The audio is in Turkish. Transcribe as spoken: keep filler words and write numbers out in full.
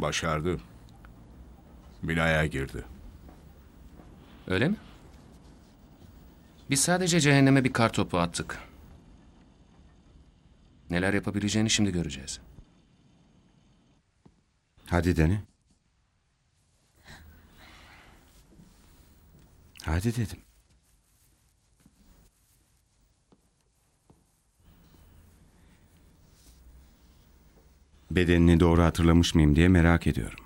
Başardı. Binaya girdi. Öyle mi? Biz sadece cehenneme bir kar topu attık. Neler yapabileceğini şimdi göreceğiz. Hadi dene. Hadi dedim. Bedenini doğru hatırlamış mıyım diye merak ediyorum.